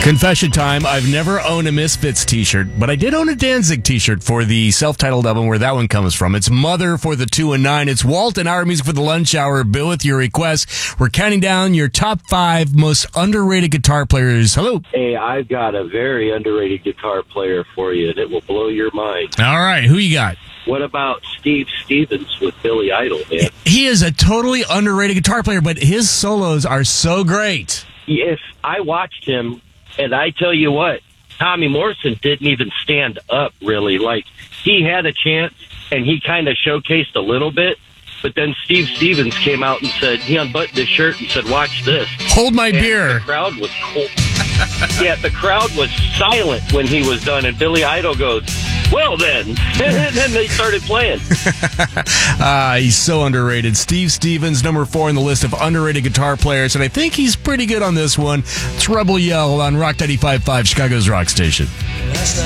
Confession time. I've never owned a Misfits t-shirt, but I did own a Danzig t-shirt for the self-titled album where that one comes from. It's Mother for the 2 and 9. It's Walt and Our Music for the Lunch Hour. Bill with your requests. We're counting down your top 5 most underrated guitar players. Hello. Hey, I've got a very underrated guitar player for you that will blow your mind. All right. Who you got? What about Steve Stevens with Billy Idol, man? He is a totally underrated guitar player, but his solos are so great. If I watched him, and I tell you what, Tommy Morrison didn't even stand up, really. Like, he had a chance, and he kind of showcased a little bit, but then Steve Stevens came out and said, he unbuttoned his shirt and said, watch this. Hold my and beer. The crowd was cold. Yeah, the crowd was silent when he was done, and Billy Idol goes, well, then. And then they started playing. He's so underrated. Steve Stevens, number 4 on the list of underrated guitar players, and I think he's pretty good on this one. It's Rebel Yell on Rock 95.5, Chicago's rock station.